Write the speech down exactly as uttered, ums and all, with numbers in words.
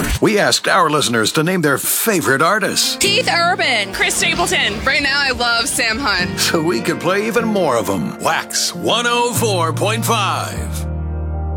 We asked our listeners to name their favorite artists. Keith Urban. Chris Stapleton. Right now I love Sam Hunt. So we could play even more of them. Wax one oh four point five.